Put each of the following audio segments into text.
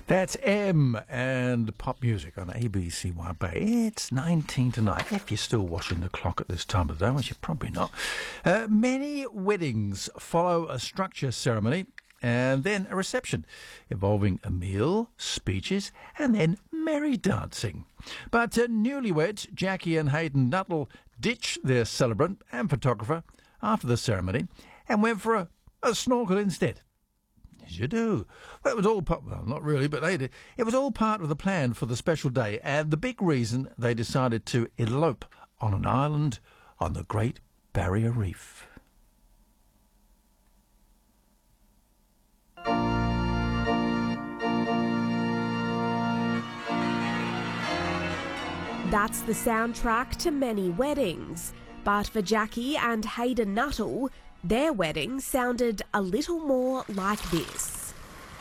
That's M and pop music on ABC1. It's 19 to 9. If you're still watching the clock at this time of the day, which you're probably not. Many weddings follow a structure ceremony and then a reception involving a meal, speeches and then merry dancing. But newlyweds Jackie and Hayden Nuttall ditched their celebrant and photographer after the ceremony and went for a snorkel instead. As you do. Well, it was all well, not really, but they did. It was all part of the plan for the special day, and the big reason they decided to elope on an island on the Great Barrier Reef. That's the soundtrack to many weddings. But for Jackie and Hayden Nuttall, their wedding sounded a little more like this.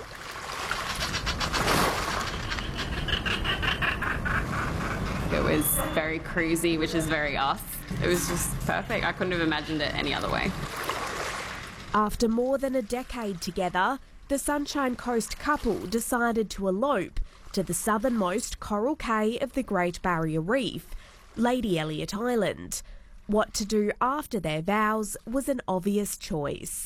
It was very cruisy, which is very us. It was just perfect. I couldn't have imagined it any other way. After more than a decade together, the Sunshine Coast couple decided to elope to the southernmost coral cay of the Great Barrier Reef, Lady Elliot Island. What to do after their vows was an obvious choice.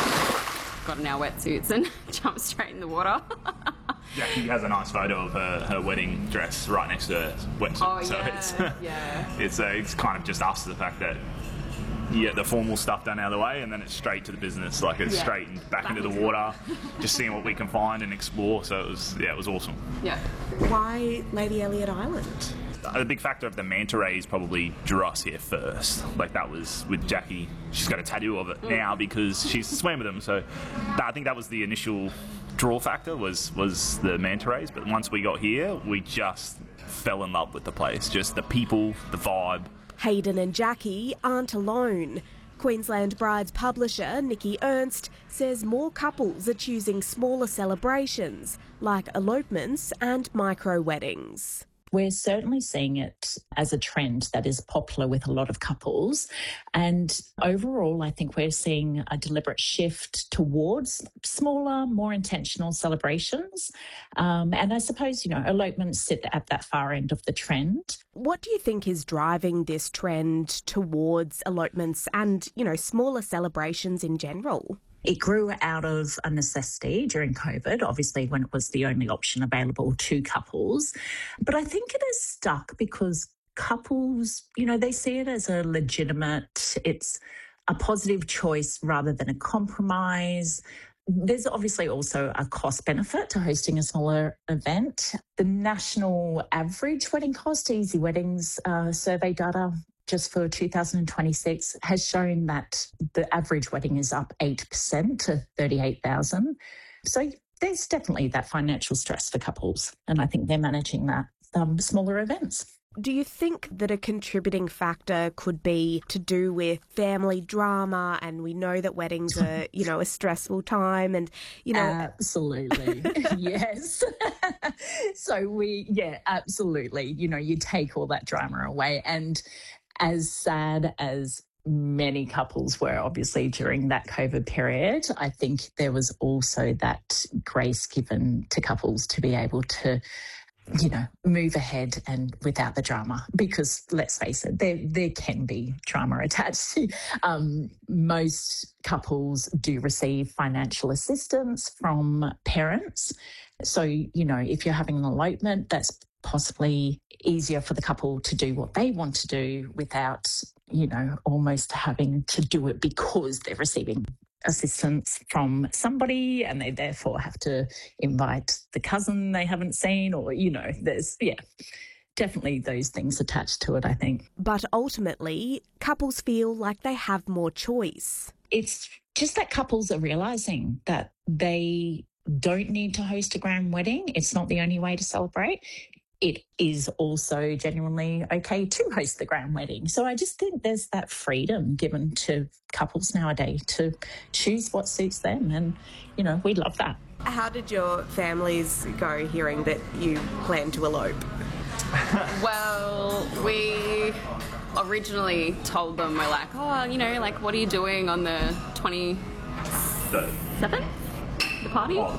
Got in our wetsuits and jumped straight in the water. Jackie has a nice photo of her wedding dress right next to her wetsuit. Oh, so yeah. It's kind of just us, the fact that you get the formal stuff done out of the way and then it's straight to the business. Like it's straight and back into the water, just seeing what we can find and explore. So it was awesome. Yeah. Why Lady Elliot Island? The big factor of the manta rays probably drew us here first. Like that was with Jackie. She's got a tattoo of it now because she's swam with them. So I think that was the initial draw factor was the manta rays. But once we got here, we just fell in love with the place. Just the people, the vibe. Hayden and Jackie aren't alone. Queensland Brides publisher Nikki Ernst says more couples are choosing smaller celebrations like elopements and micro-weddings. We're certainly seeing it as a trend that is popular with a lot of couples. And overall, I think we're seeing a deliberate shift towards smaller, more intentional celebrations. And I suppose, elopements sit at that far end of the trend. What do you think is driving this trend towards elopements and, smaller celebrations in general? It grew out of a necessity during COVID, obviously when it was the only option available to couples. But I think it has stuck because couples, they see it as a legitimate, it's a positive choice rather than a compromise. There's obviously also a cost benefit to hosting a smaller event. The national average wedding cost, Easy Weddings survey data, just for 2026 has shown that the average wedding is up 8% to $38,000. So there's definitely that financial stress for couples. And I think they're managing that smaller events. Do you think that a contributing factor could be to do with family drama? And we know that weddings are, a stressful time and, Absolutely. Yes. So absolutely. You take all that drama away. And as sad as many couples were obviously during that COVID period, I think there was also that grace given to couples to be able to move ahead and without the drama, because let's face it, there can be drama attached. Most couples do receive financial assistance from parents. So, if you're having an elopement, that's possibly easier for the couple to do what they want to do without, almost having to do it because they're receiving assistance from somebody and they therefore have to invite the cousin they haven't seen or, there's, definitely those things attached to it, I think. But ultimately, couples feel like they have more choice. It's just that couples are realising that they don't need to host a grand wedding. It's not the only way to celebrate. It is also genuinely okay to host the grand wedding. So I just think there's that freedom given to couples nowadays to choose what suits them. And, we love that. How did your families go hearing that you plan to elope? Well, we originally told them, we're like, what are you doing on the 27th? The party? Oh,